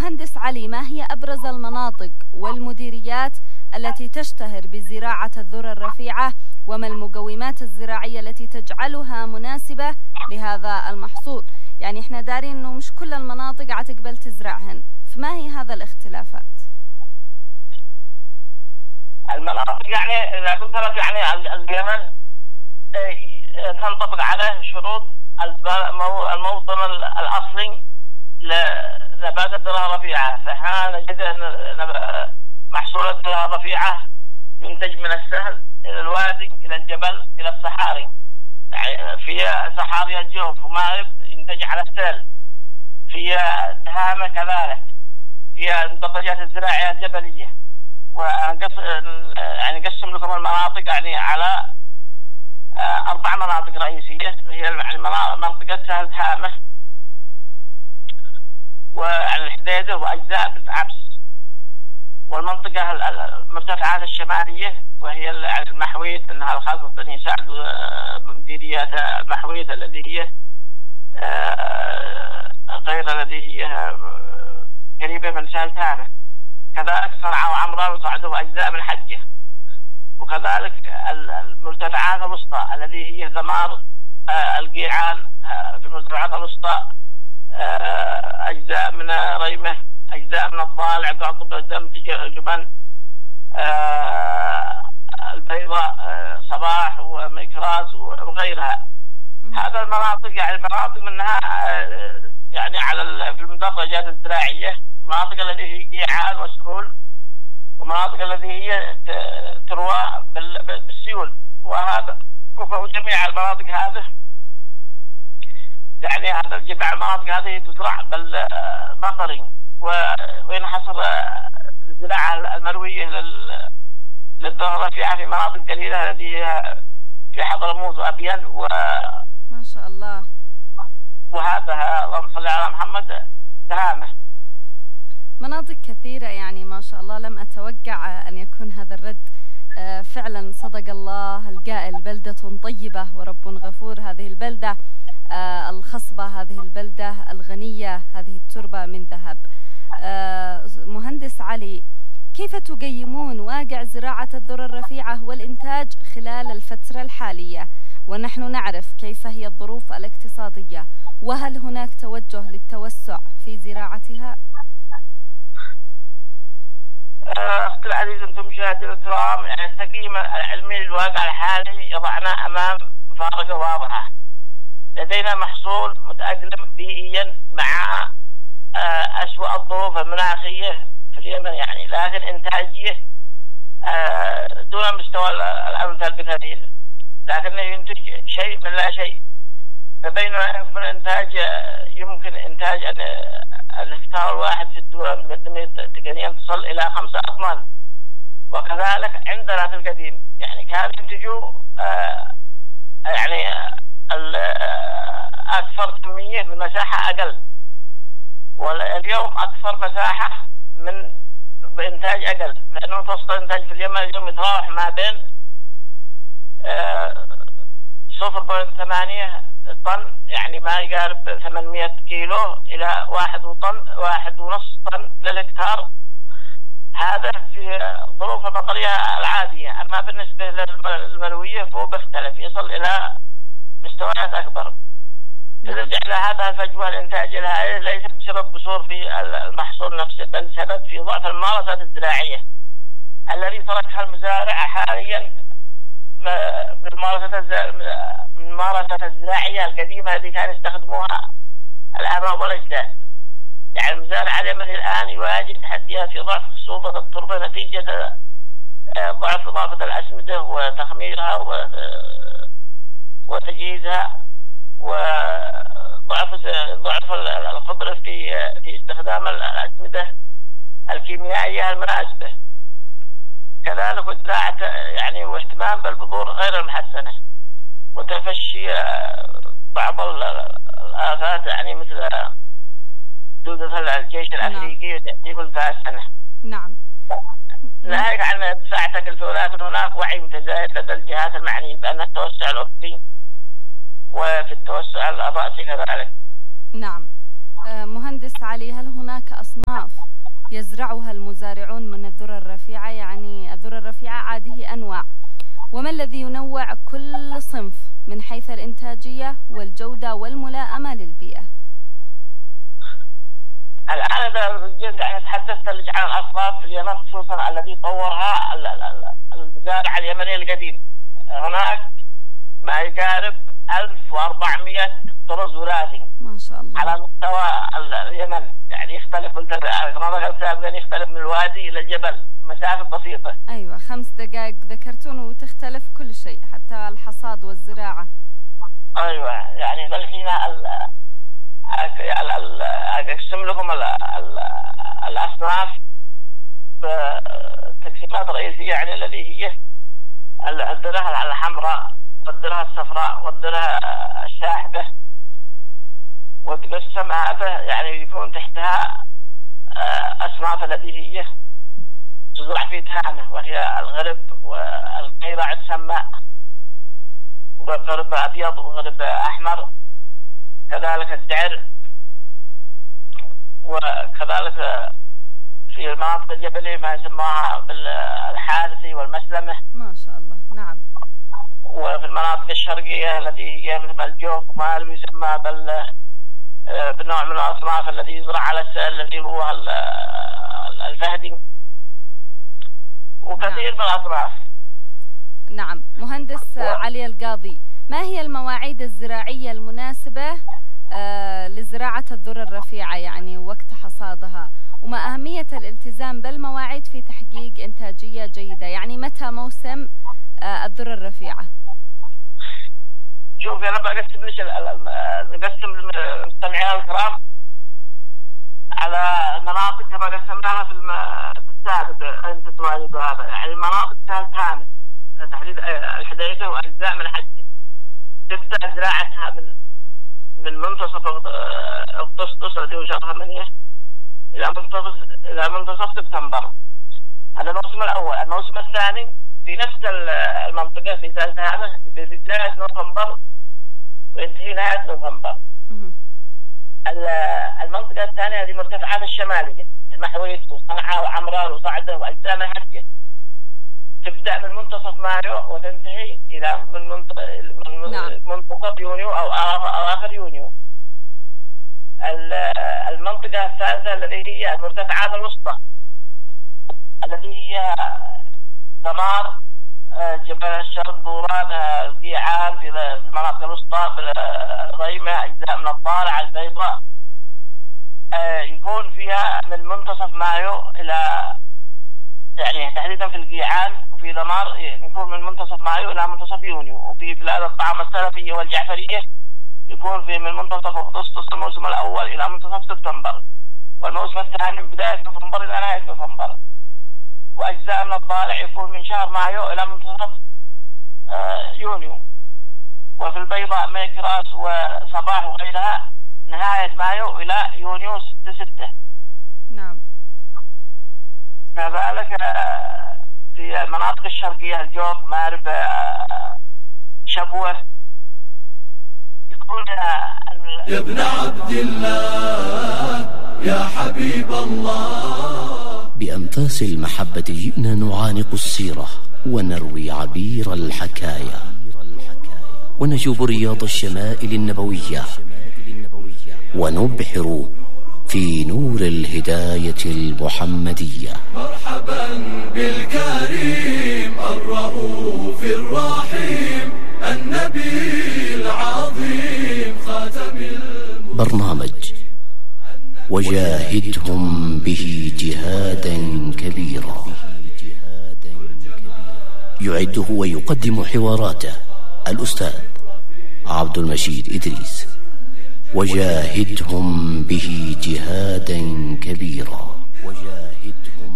مهندس علي، ما هي أبرز المناطق والمديريات التي تشتهر بزراعة الذرة الرفيعة، وما المقومات الزراعية التي تجعلها مناسبة لهذا المحصول؟ يعني احنا دارين انه مش كل المناطق عتقبل تزرعهن، فما هي هذا الاختلافات؟ المناطق يعني إذا قلت لك يعني اليمن تنطبق عليه شروط الموطن الأصلي لنبات الذرة الرفيعة، فإحنا نجد أن محصول الذرة الرفيعة ينتج من السهل إلى الوادي إلى الجبل إلى الصحاري، يعني في صحاري الجوف ومارب ينتج على السهل، في تهامة كذلك، في المدرجات الزراعية الجبلية. يعني نقسم لكم المناطق يعني على 4 مناطق رئيسية، هي يعني منطقة سهل تهامة وعلى الحديدة وأجزاء بنت عبس، والمنطقة المرتفعات الشمالية وهي المحويت، أنها خاصة بني سعد ومديريات المحويت الذي هي غير الذي هي قريبة من سهل تهامة، كذلك صنعاء وعمران وصعده وأجزاء من حجة، وكذلك المرتفعات الوسطى الذي هي ذمار القيعان في المرتفعات الوسطى، أجزاء من ريمة، أجزاء من الضالع، بعض الدم جبن، البيضاء، صباح وميكراس وغيرها. هذا المناطق يعني المناطق منها يعني على في المدرجات الزراعية، مناطق التي هي قيعان وسهول، ومناطق التي هي تروى بالسيول، وهذا وجميع المناطق هذه يعني هذا جميع المناطق هذه تزرع بالمطري، وينحصر الزراعة المروية للذرة الرفيعة في مناطق قليلة التي هي في حضرموت وأبين ما شاء الله. وهذا اللهم صل على محمد تهامة. مناطق كثيرة يعني ما شاء الله، لم أتوقع أن يكون هذا الرد. فعلا صدق الله القائل: بلدة طيبة ورب غفور. هذه البلدة الخصبة، هذه البلدة الغنية، هذه التربة من ذهب. مهندس علي، كيف تقيمون واقع زراعة الذرة الرفيعة والإنتاج خلال الفترة الحالية، ونحن نعرف كيف هي الظروف الاقتصادية، وهل هناك توجه للتوسع في زراعتها؟ أختي العزيز، أنتم مشاهدين الكرام، يعني التقييم العلمي للواقع الحالي يضعنا أمام مفارقة واضحة. لدينا محصول متأقلم بيئيا مع أسوأ الظروف المناخية في اليمن، يعني لكن إنتاجية دون مستوى الأمثال بكثير، لكنه ينتج شيء من لا شيء. فبينما من إنتاج يمكن إنتاج الهكتار الواحد في الدولة المقدمة تقريبا تصل إلى 5 أطنان، وكذلك عندنا في القديم يعني كان ينتجوا يعني أكثر كمية من مساحة أقل، واليوم أكثر مساحة من بإنتاج أقل، لأنه متوسط الإنتاج في اليمن اليوم يتراوح ما بين 0.8 طن، يعني ما يقارب 800 كيلو، إلى 1.5 طن للهكتار. هذا في ظروف المطرية العادية، أما بالنسبة للمروية فهو بيختلف، يصل إلى مستويات أكبر. ترجع إلى هذا الفجوة الإنتاج الهائل ليس بسبب قصور في المحصول نفسه، بل سبب في ضعف الممارسات الزراعية الذي تركها المزارع حاليا بالممارسات الزراعية القديمة التي كانوا يستخدموها الآباء والأجداد. يعني المزارع اليمني الآن يواجه تحديات في ضعف خصوبة التربة نتيجة ضعف إضافة الأسمدة وتخميرها وتجهيزها، وضعف الخبرة في استخدام الأسمدة الكيميائية المناسبة، كذلك زراعة يعني واهتمام بالبذور غير المحسنة، وتفشي بعض الآفات يعني مثل دودة الجيش الأفريقي وتأتي كل سنة. نعم. ناهيك عن ارتفاع تكلفات، هناك وعي متزايد لدى الجهات المعنية بأن التوسع الأفقي وفي التوسع الرأسي كذلك. نعم. مهندس علي، هل هناك أصناف يزرعها المزارعون من الذرة الرفيعة؟ يعني الذرة الرفيعة عاده أنواع، وما الذي ينوع كل صنف من حيث الإنتاجية والجودة والملائمة للبيئة؟ الآن يعني تحدثت عن الأصناف في اليمن، خصوصا الذي طورها المزارع اليمني القديم. هناك ما يقارب 1400 طرز وراثي ما شاء الله على مستوى اليمن. يعني يختلف المناطق السابقة، يختلف من الوادي إلى الجبل مسافة بسيطة. أيوة 5 دقائق ذكرتون، وتختلف كل شيء حتى الحصاد والزراعة. أيوة يعني الحين أقسم لكم الأصناف بتقسيمات رئيسية، يعني الذي هي الذرة الحمراء والذرة الصفراء والذرة الشاحبة، وتقسم هذا يعني يكون تحتها أصناف التي هي تزرع في تهامة، وهي الغرب والقيرع السماء وغرب أبيض وغرب أحمر، كذلك الزعر، وكذلك في المناطق الجبلية ما يسموها بالحارثي والمسلمة. ما شاء الله. نعم. وفي المناطق الشرقية التي هي مثل الجوف وما يسمى بالنوع من الأصناف الذي يزرع على السائل الذي هو الفهدي، وكثير من الأصناف. نعم. مهندس علي القاضي، ما هي المواعيد الزراعية المناسبة لزراعة الذرة الرفيعة يعني وقت حصادها، وما أهمية الالتزام بالمواعيد في تحقيق إنتاجية جيدة؟ يعني متى موسم الذرة الرفيعة؟ شوف أنا بقسم المستمعين الكرام على المناطق كما قسمناها في السابق. أنت تواجد هذا يعني المناطق ثالث تحديد الحديثة وأجزاء من الحجة، تبدأ زراعتها من منتصف أغسطس الذي هو شهر 8 إلى منتصف سبتمبر. هذا الموسم الأول. الموسم الثاني في نفس المنطقة في ثالث هذا في بداية نوفمبر وينتهي نهاية نوفمبر. المنطقة الثانية هذه المرتفعات الشمالية، المحويت وصنعاء وعمران وصعدة وأجزاء من الحجة، تبدأ من منتصف مايو وتنتهي إلى من منتصف يونيو أو آخر يونيو. المنطقة الثالثة التي هي المرتفعات الوسطى التي هي دمار، جبل الشرق، بوران، القيعان في المناطق الوسطى، الريمة، أجزاء من الضالع، البيضاء، يكون فيها من منتصف مايو إلى يعني تحديدا في القيعان وفي دمار يكون من منتصف مايو إلى منتصف يونيو. وفي بلاد الطعام السلفية والجعفرية يكون في من منتصف أغسطس الموسم الأول إلى منتصف سبتمبر، والموسم الثاني من بداية نوفمبر إلى نهاية نوفمبر. وأجزاء من الضالع يكون من شهر مايو إلى منتصف يونيو. وفي البيضاء ميكراس وصباح وغيرها نهاية مايو إلى يونيو 6/6. نعم. كذلك في المناطق الشرقية الجوف، مارب، شبوة، يكون يا ابن عبد الله يا حبيب الله. بأنفاس المحبة جئنا نعانق السيرة ونروي عبير الحكايا ونجوب رياض الشمائل النبوية ونبحر في نور الهداية المحمدية. مرحبا بالكريم الرؤوف الرحيم النبي العظيم خاتم برنامج وجاهدهم به جهادا كبيرا، يعده ويقدم حواراته الأستاذ عبد المجيد إدريس. وجاهدهم به جهادا كبيرا.